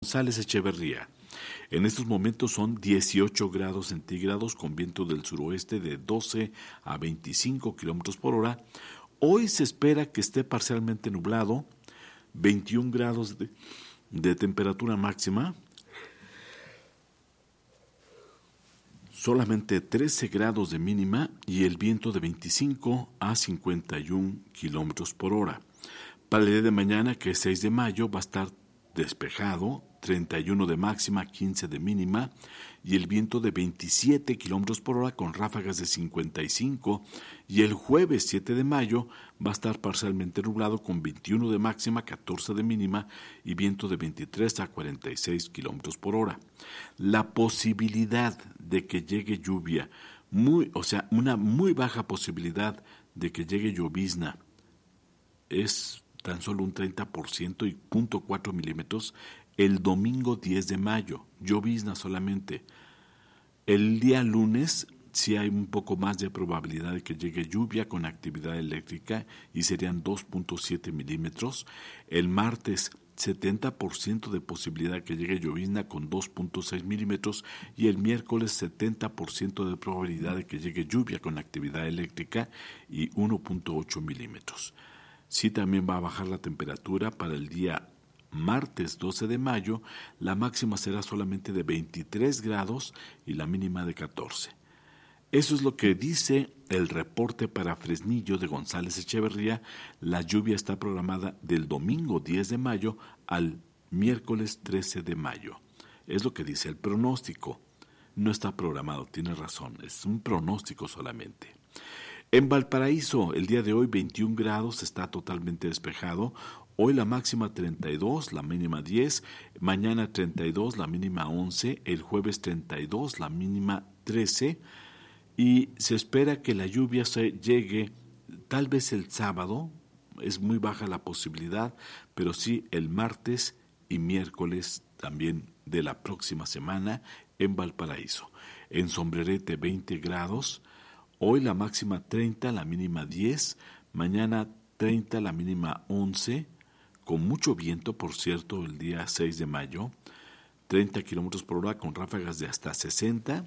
González Echeverría. En estos momentos son 18 grados centígrados con viento del suroeste de 12 a 25 kilómetros por hora. Hoy se espera que esté parcialmente nublado, 21 grados de temperatura máxima, solamente 13 grados de mínima y el viento de 25 a 51 kilómetros por hora. Para el día de mañana, que es 6 de mayo, va a estar despejado, 31 de máxima, 15 de mínima, y el viento de 27 kilómetros por hora con ráfagas de 55, y el jueves 7 de mayo va a estar parcialmente nublado con 21 de máxima, 14 de mínima, y viento de 23 a 46 kilómetros por hora. La posibilidad de que llegue lluvia, una muy baja posibilidad de que llegue llovizna, es tan solo un 30% y 0.4 milímetros el domingo 10 de mayo, llovizna solamente. El día lunes sí hay un poco más de probabilidad de que llegue lluvia con actividad eléctrica y serían 2.7 milímetros. El martes 70% de posibilidad de que llegue llovizna con 2.6 milímetros y el miércoles 70% de probabilidad de que llegue lluvia con actividad eléctrica y 1.8 milímetros. Sí, también va a bajar la temperatura para el día martes 12 de mayo, la máxima será solamente de 23 grados y la mínima de 14. Eso es lo que dice el reporte para Fresnillo de González Echeverría. La lluvia está programada del domingo 10 de mayo al miércoles 13 de mayo. Es lo que dice el pronóstico. No está programado, tiene razón, es un pronóstico solamente. En Valparaíso, el día de hoy 21 grados, está totalmente despejado. Hoy la máxima 32, la mínima 10, mañana 32, la mínima 11, el jueves 32, la mínima 13, y se espera que la lluvia llegue tal vez el sábado, es muy baja la posibilidad, pero sí el martes y miércoles también de la próxima semana en Valparaíso. En Sombrerete 20 grados, hoy la máxima 30, la mínima 10, mañana 30, la mínima 11, con mucho viento, por cierto, el día 6 de mayo, 30 kilómetros por hora con ráfagas de hasta 60,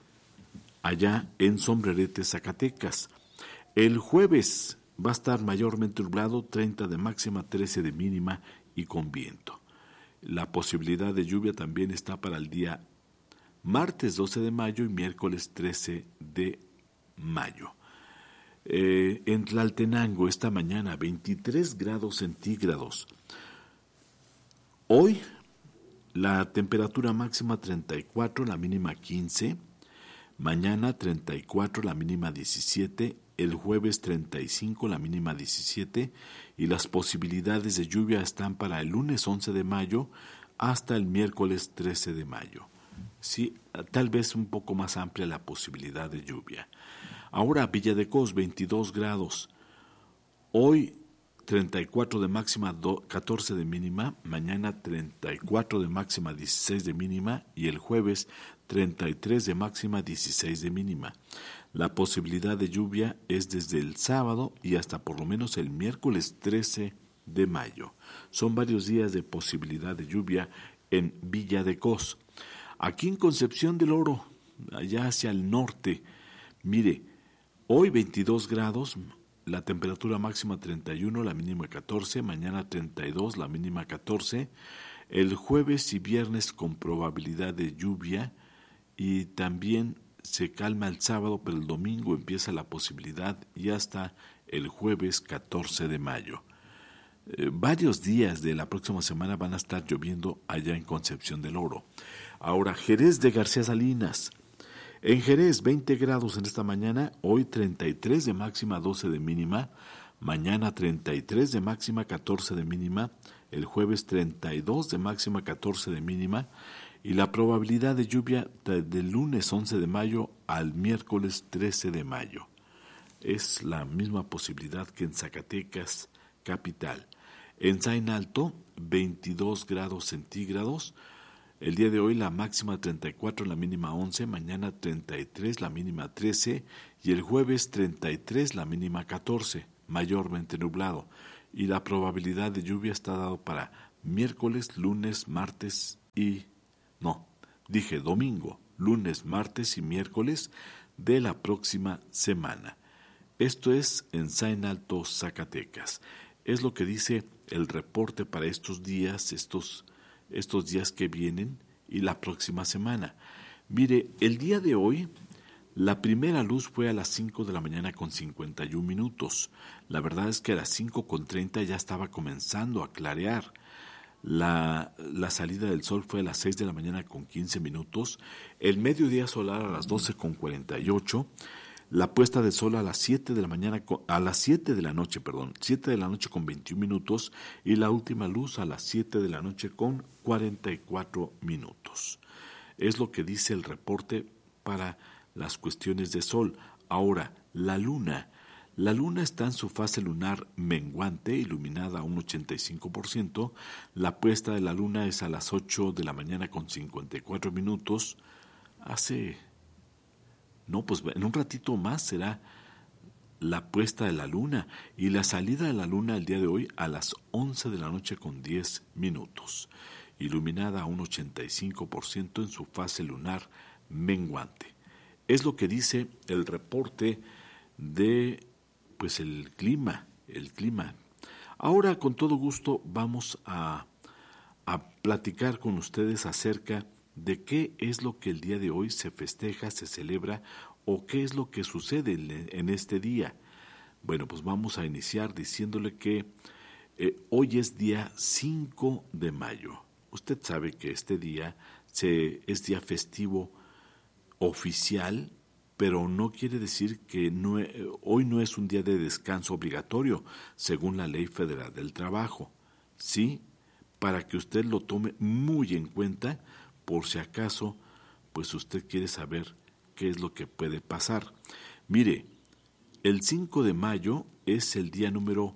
allá en Sombrerete, Zacatecas. El jueves va a estar mayormente nublado, 30 de máxima, 13 de mínima y con viento. La posibilidad de lluvia también está para el día martes 12 de mayo y miércoles 13 de mayo. En Tlaltenango esta mañana 23 grados centígrados. Hoy la temperatura máxima 34, la mínima 15. Mañana 34, la mínima 17. El jueves 35, la mínima 17. Y las posibilidades de lluvia están para el lunes 11 de mayo hasta el miércoles 13 de mayo. Sí, tal vez un poco más amplia la posibilidad de lluvia. Ahora Villa de Cos, 22 grados. Hoy 34 de máxima, 14 de mínima. Mañana 34 de máxima, 16 de mínima. Y el jueves 33 de máxima, 16 de mínima. La posibilidad de lluvia es desde el sábado y hasta por lo menos el miércoles 13 de mayo. Son varios días de posibilidad de lluvia en Villa de Cos. Aquí en Concepción del Oro, allá hacia el norte, mire, hoy 22 grados, la temperatura máxima 31, la mínima 14, mañana 32, la mínima 14, el jueves y viernes con probabilidad de lluvia y también se calma el sábado, pero el domingo empieza la posibilidad y hasta el jueves 14 de mayo. Varios días de la próxima semana van a estar lloviendo allá en Concepción del Oro. Ahora, Jerez de García Salinas. En Jerez, 20 grados en esta mañana, hoy 33 de máxima, 12 de mínima, mañana 33 de máxima, 14 de mínima, el jueves 32 de máxima, 14 de mínima, y la probabilidad de lluvia del lunes 11 de mayo al miércoles 13 de mayo. Es la misma posibilidad que en Zacatecas, capital. En Zain Alto, 22 grados centígrados. El día de hoy la máxima 34, la mínima 11, mañana 33, la mínima 13 y el jueves 33, la mínima 14, mayormente nublado. Y la probabilidad de lluvia está dado para miércoles, lunes, martes y... no, dije domingo, lunes, martes y miércoles de la próxima semana. Esto es en Sain Alto, Zacatecas. Es lo que dice el reporte para estos días, estos días que vienen y la próxima semana. Mire, el día de hoy, la primera luz fue a las 5 de la mañana con 51 minutos. La verdad es que a las 5:30 ya estaba comenzando a clarear. La salida del sol fue a las 6 de la mañana con 15 minutos. El mediodía solar a las 12:48. La puesta de sol a las 7 de la mañana, a las 7 de la noche, 7 de la noche con 21 minutos, y la última luz a las 7 de la noche con 44 minutos. Es lo que dice el reporte para las cuestiones de sol. Ahora, la luna está en su fase lunar menguante, iluminada a un 85%. La puesta de la luna es a las 8 de la mañana con 54 minutos. Pues en un ratito más será la puesta de la luna, y la salida de la luna el día de hoy a las 11 de la noche con 10 minutos, iluminada a un 85% en su fase lunar menguante. Es lo que dice el reporte de el clima. Ahora, con todo gusto, vamos a platicar con ustedes acerca de qué es lo que el día de hoy se festeja, se celebra, o qué es lo que sucede en este día. Bueno, pues vamos a iniciar diciéndole que hoy es día 5 de mayo. Usted sabe que este día es día festivo oficial, pero no quiere decir que hoy no es un día de descanso obligatorio, según la Ley Federal del Trabajo. Sí, para que usted lo tome muy en cuenta, por si acaso, pues usted quiere saber qué es lo que puede pasar. Mire, el 5 de mayo es el día número...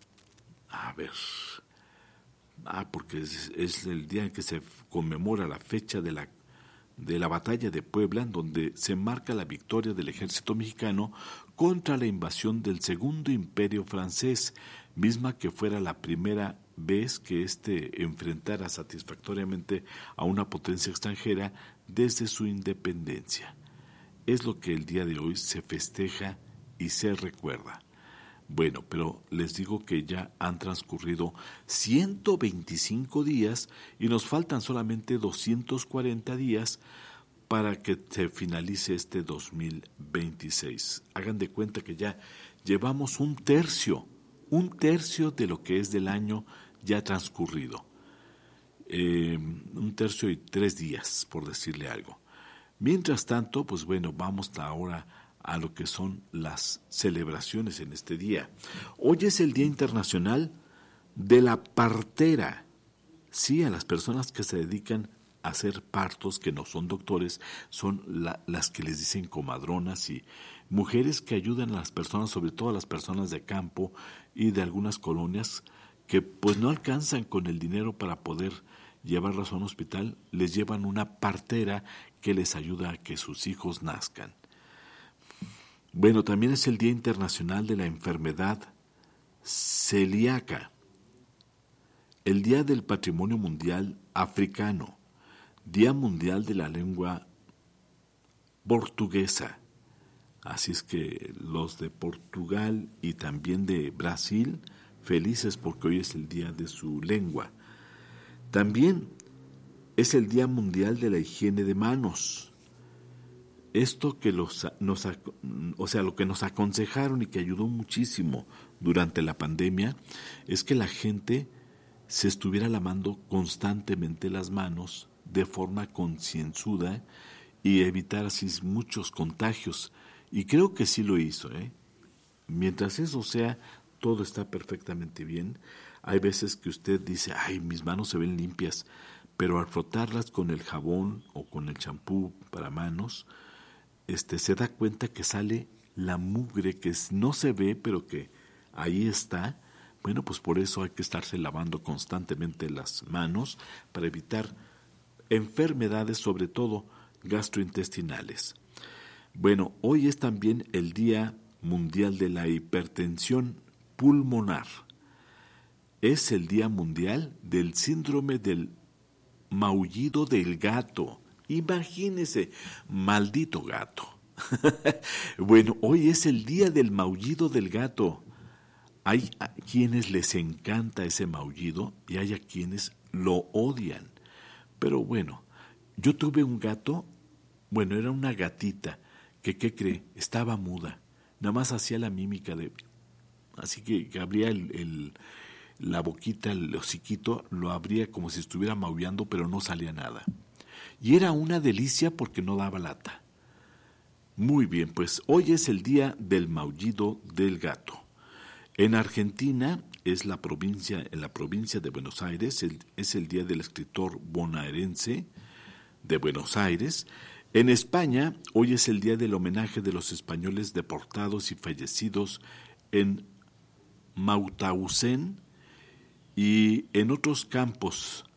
porque es el día en que se conmemora la fecha de la batalla de Puebla, en donde se marca la victoria del ejército mexicano contra la invasión del Segundo Imperio francés, misma que fuera la primera vez que éste enfrentara satisfactoriamente a una potencia extranjera desde su independencia. Es lo que el día de hoy se festeja y se recuerda. Bueno, pero les digo que ya han transcurrido 125 días y nos faltan solamente 240 días para que se finalice este 2026. Hagan de cuenta que ya llevamos un tercio de lo que es del año ya transcurrido. Un tercio y 3 días, por decirle algo. Mientras tanto, pues bueno, vamos ahora a lo que son las celebraciones en este día. Hoy es el Día Internacional de la Partera. Sí, a las personas que se dedican a hacer partos, que no son doctores, son las que les dicen comadronas, y mujeres que ayudan a las personas, sobre todo a las personas de campo y de algunas colonias, que pues no alcanzan con el dinero para poder llevarlas a un hospital, les llevan una partera que les ayuda a que sus hijos nazcan. Bueno, también es el Día Internacional de la Enfermedad Celíaca, el Día del Patrimonio Mundial Africano, Día Mundial de la Lengua Portuguesa. Así es que los de Portugal y también de Brasil, felices porque hoy es el día de su lengua. También es el Día Mundial de la Higiene de Manos. Esto que lo que nos aconsejaron y que ayudó muchísimo durante la pandemia es que la gente se estuviera lavando constantemente las manos de forma concienzuda y evitar así muchos contagios. Y creo que sí lo hizo, Mientras eso sea, todo está perfectamente bien. Hay veces que usted dice, mis manos se ven limpias, pero al frotarlas con el jabón o con el champú para manos, se da cuenta que sale la mugre que no se ve, pero que ahí está. Bueno, pues por eso hay que estarse lavando constantemente las manos para evitar enfermedades, sobre todo gastrointestinales. Bueno, hoy es también el Día Mundial de la Hipertensión Pulmonar. Es el Día Mundial del Síndrome del maullido del gato. Imagínese, maldito gato. Bueno, hoy es el día del maullido del gato. Hay a quienes les encanta ese maullido y hay a quienes lo odian. Pero bueno, yo tuve un gato, bueno, era una gatita, que, ¿qué cree? Estaba muda. Nada más hacía la mímica de... Así que abría la boquita, el hociquito, lo abría como si estuviera maullando, pero no salía nada. Y era una delicia porque no daba lata. Muy bien, pues hoy es el día del maullido del gato. En Argentina es en la provincia de Buenos Aires, es el día del escritor bonaerense de Buenos Aires. En España, hoy es el día del homenaje de los españoles deportados y fallecidos en Mauthausen y en otros campos,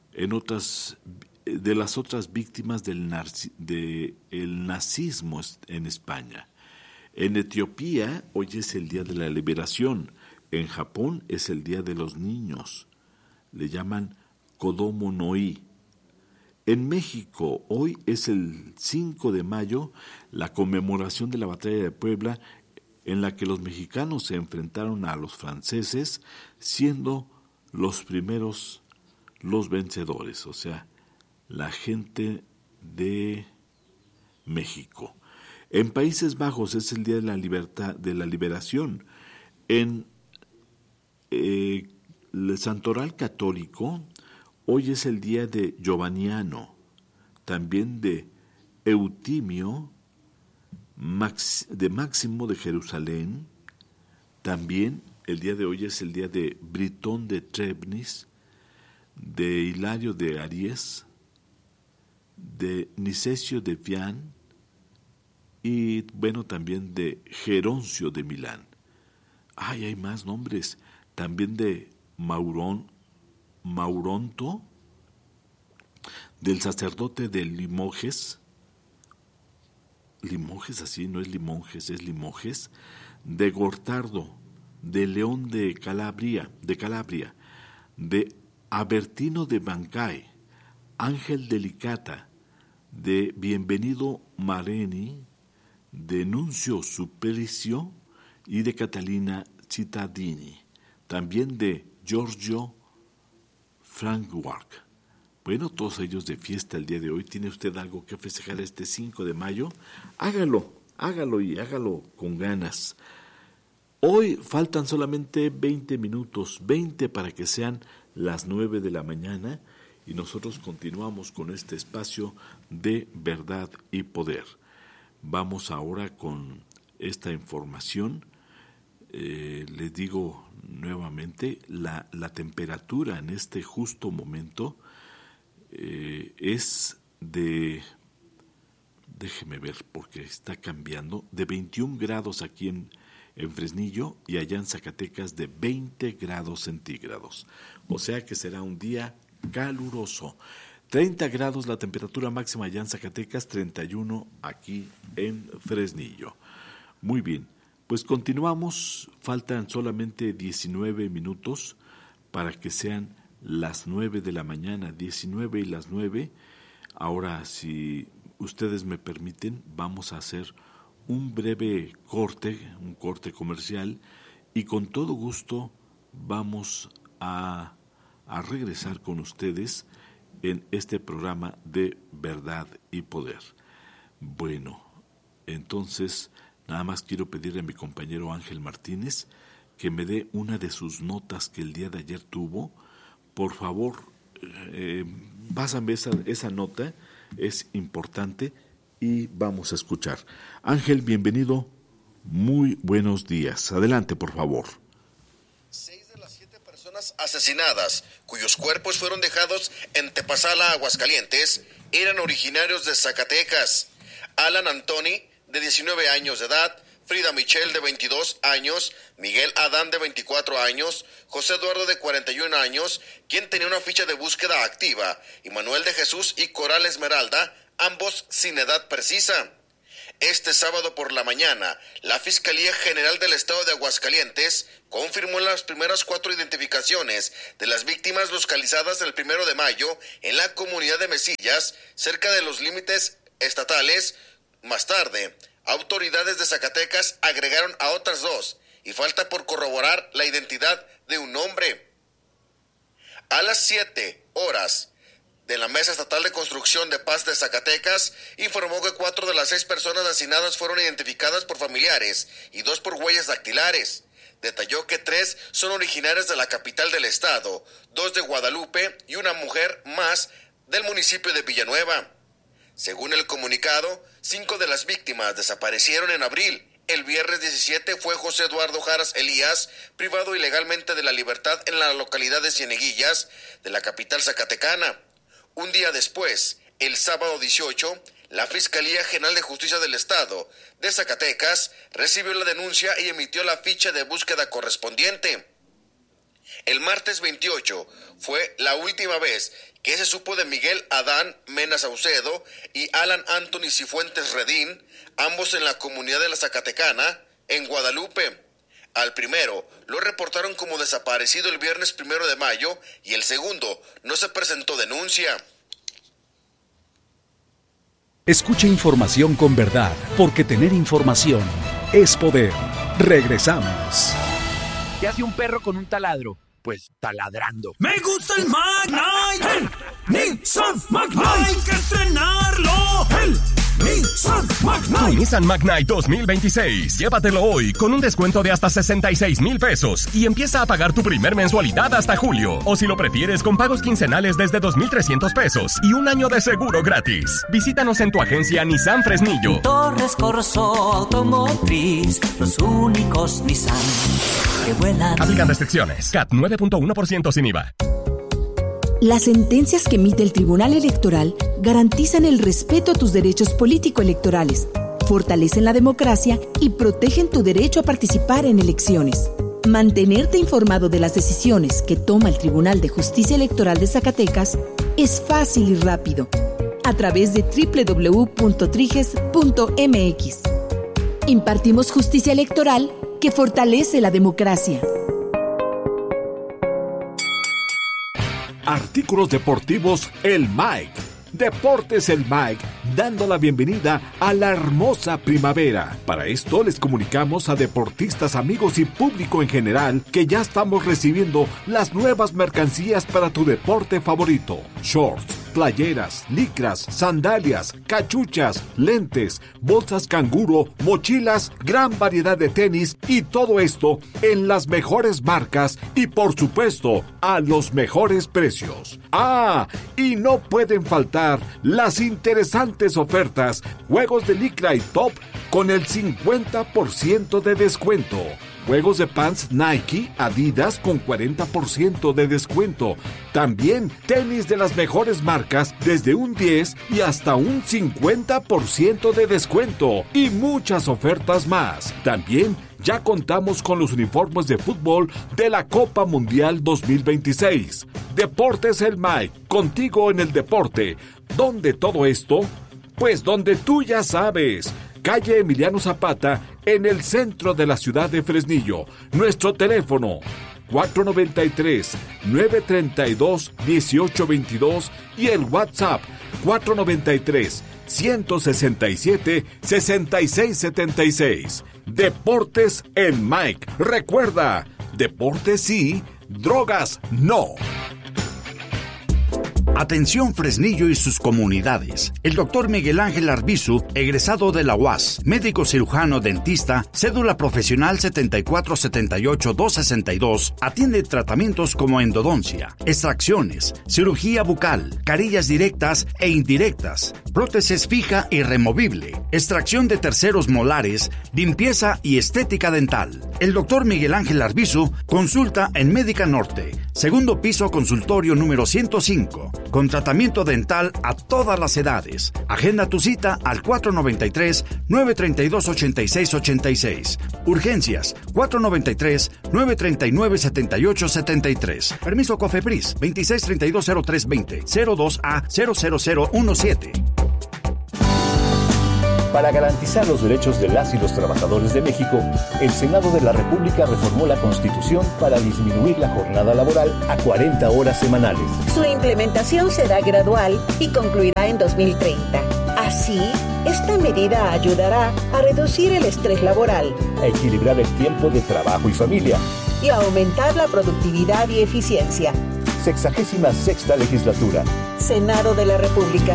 de las otras víctimas del nazismo en España. En Etiopía, hoy es el Día de la Liberación. En Japón es el Día de los Niños. Le llaman Kodomo no I. En México, hoy es el 5 de mayo, la conmemoración de la Batalla de Puebla, en la que los mexicanos se enfrentaron a los franceses, siendo los primeros los vencedores, o sea, la gente de México. En Países Bajos es el Día de la Libertad, de la Liberación. En el Santoral Católico, hoy es el día de Giovanniano, también de Eutimio, de Máximo de Jerusalén. También el día de hoy es el día de Britón de Trebnis, de Hilario de Aries, de Nicesio de Vian y, bueno, también de Geroncio de Milán. Ay, hay más nombres. También de Mauronto, del sacerdote de Limoges, así, no es Limonjes, es Limoges, de Gortardo, de León de Calabria, de Abertino de Bancay, Ángel Delicata, de Bienvenido Mareni, de Nuncio Supericio y de Catalina Cittadini, también de Giorgio Frankwark. Bueno, todos ellos de fiesta el día de hoy. ¿Tiene usted algo que festejar este 5 de mayo? Hágalo y hágalo con ganas. Hoy faltan solamente 20 minutos, 20 para que sean las 9 de la mañana y nosotros continuamos con este espacio de verdad y poder. Vamos ahora con esta información. Les digo nuevamente, la temperatura en este justo momento es de, déjeme ver porque está cambiando, de 21 grados aquí en Fresnillo y allá en Zacatecas de 20 grados centígrados. O sea que será un día caluroso. 30 grados la temperatura máxima allá en Zacatecas, 31 aquí en Fresnillo. Muy bien, pues continuamos. Faltan solamente 19 minutos para que sean las 9 de la mañana, 19 y las 9. Ahora, si ustedes me permiten, vamos a hacer un breve corte, un corte comercial, y con todo gusto vamos a regresar con ustedes en este programa de Verdad y Poder. Bueno, entonces nada más quiero pedirle a mi compañero Ángel Martínez que me dé una de sus notas que el día de ayer tuvo. Por favor, pásame esa nota, es importante y vamos a escuchar. Ángel, bienvenido, muy buenos días. Adelante, por favor. 6 de las 7 personas asesinadas, cuyos cuerpos fueron dejados en Tepazala, Aguascalientes, eran originarios de Zacatecas. Alan Antoni, de 19 años de edad, Frida Michelle, de 22 años, Miguel Adán, de 24 años, José Eduardo, de 41 años, quien tenía una ficha de búsqueda activa, y Manuel de Jesús y Coral Esmeralda, ambos sin edad precisa. Este sábado por la mañana, la Fiscalía General del Estado de Aguascalientes confirmó las primeras 4 identificaciones de las víctimas localizadas el 1 de mayo en la comunidad de Mesillas, cerca de los límites estatales. Más tarde, autoridades de Zacatecas agregaron a otras 2 y falta por corroborar la identidad de un hombre. A las 7 horas de la Mesa Estatal de Construcción de Paz de Zacatecas informó que 4 de las 6 personas asesinadas fueron identificadas por familiares y 2 por huellas dactilares. Detalló que 3 son originarias de la capital del estado, 2 de Guadalupe y una mujer más del municipio de Villanueva. Según el comunicado, 5 de las víctimas desaparecieron en abril. El viernes 17 fue José Eduardo Jaras Elías, privado ilegalmente de la libertad en la localidad de Cieneguillas, de la capital zacatecana. Un día después, el sábado 18, la Fiscalía General de Justicia del Estado de Zacatecas recibió la denuncia y emitió la ficha de búsqueda correspondiente. El martes 28 fue la última vez que se supo de Miguel Adán Mena Saucedo y Alan Anthony Cifuentes Redín, ambos en la comunidad de la Zacatecana, en Guadalupe. Al primero lo reportaron como desaparecido el viernes 1 de mayo y el segundo no se presentó denuncia. Escucha información con verdad, porque tener información es poder. Regresamos. ¿Qué hace un perro con un taladro? Pues taladrando. ¡Me gusta el Magnite! ¡El Nissan Magnite! ¡Hay que estrenarlo! ¡El Nissan Magnite! Tu Nissan Magnite 2026. Llévatelo hoy con un descuento de hasta 66,000 pesos y empieza a pagar tu primer mensualidad hasta julio. O si lo prefieres, con pagos quincenales desde 2,300 pesos y un año de seguro gratis. Visítanos en tu agencia Nissan Fresnillo. Torres Corso Automotriz, los únicos Nissan que vuelan. Aplican restricciones. CAT 9.1% sin IVA. Las sentencias que emite el Tribunal Electoral garantizan el respeto a tus derechos político-electorales, fortalecen la democracia y protegen tu derecho a participar en elecciones. Mantenerte informado de las decisiones que toma el Tribunal de Justicia Electoral de Zacatecas es fácil y rápido, a través de www.triges.mx. Impartimos justicia electoral que fortalece la democracia. Artículos deportivos El Mike. Deportes El Mike, dando la bienvenida a la hermosa primavera. Para esto les comunicamos a deportistas, amigos y público en general que ya estamos recibiendo las nuevas mercancías para tu deporte favorito. Shorts, playeras, licras, sandalias, cachuchas, lentes, bolsas canguro, mochilas, gran variedad de tenis y todo esto en las mejores marcas y por supuesto a los mejores precios. ¡Ah! Y no pueden faltar las interesantes ofertas, juegos de licra y top con el 50% de descuento. Juegos de pants Nike, Adidas con 40% de descuento. También tenis de las mejores marcas desde un 10 y hasta un 50% de descuento. Y muchas ofertas más. También ya contamos con los uniformes de fútbol de la Copa Mundial 2026. Deportes El Mike, contigo en el deporte. ¿Dónde todo esto? Pues donde tú ya sabes. Calle Emiliano Zapata, en el centro de la ciudad de Fresnillo. Nuestro teléfono 493-932-1822 y el WhatsApp 493-167-6676. Deportes El Mike. Recuerda, deportes sí, drogas no. Atención Fresnillo y sus comunidades. El doctor Miguel Ángel Arbizu, egresado de la UAS, médico cirujano dentista, cédula profesional 7478-262, atiende tratamientos como endodoncia, extracciones, cirugía bucal, carillas directas e indirectas, prótesis fija y removible, extracción de terceros molares, limpieza y estética dental. El doctor Miguel Ángel Arbizu consulta en Médica Norte, segundo piso, consultorio número 105. Con tratamiento dental a todas las edades. Agenda tu cita al 493-932-8686. Urgencias 493-939-7873. Permiso COFEPRIS 26320320 02A 00017. Para garantizar los derechos de las y los trabajadores de México, el Senado de la República reformó la Constitución para disminuir la jornada laboral a 40 horas semanales. Su implementación será gradual y concluirá en 2030. Así, esta medida ayudará a reducir el estrés laboral, a equilibrar el tiempo de trabajo y familia y a aumentar la productividad y eficiencia. 66ª legislatura. Senado de la República.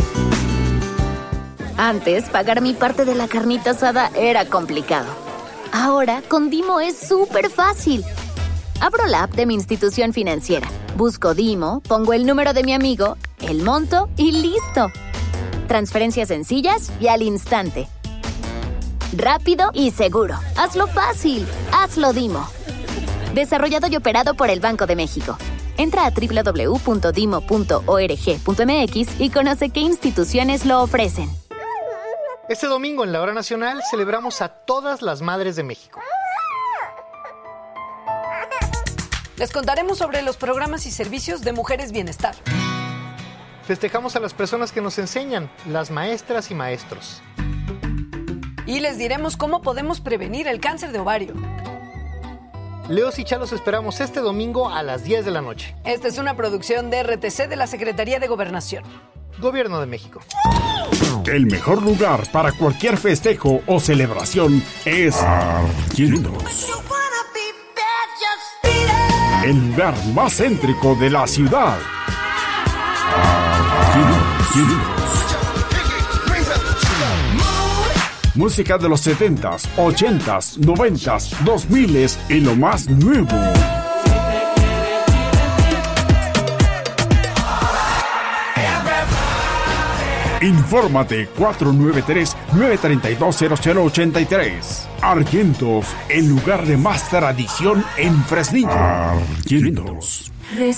Antes, pagar mi parte de la carnita asada era complicado. Ahora, con Dimo es súper fácil. Abro la app de mi institución financiera, busco Dimo, pongo el número de mi amigo, el monto y ¡listo! Transferencias sencillas y al instante. Rápido y seguro. Hazlo fácil. Hazlo Dimo. Desarrollado y operado por el Banco de México. Entra a www.dimo.org.mx y conoce qué instituciones lo ofrecen. Este domingo en la Hora Nacional celebramos a todas las madres de México. Les contaremos sobre los programas y servicios de Mujeres Bienestar. Festejamos a las personas que nos enseñan, las maestras y maestros. Y les diremos cómo podemos prevenir el cáncer de ovario. Leos y Chalos esperamos este domingo a las 10 de la noche. Esta es una producción de RTC de la Secretaría de Gobernación. Gobierno de México. El mejor lugar para cualquier festejo o celebración es Argentinos. El lugar más céntrico de la ciudad. Argentinos. Música de los 70s, 80s, 90s, 2000s y lo más nuevo. Infórmate 493-932-0083. Argentos, el lugar de más tradición en Fresnillo. Argentos.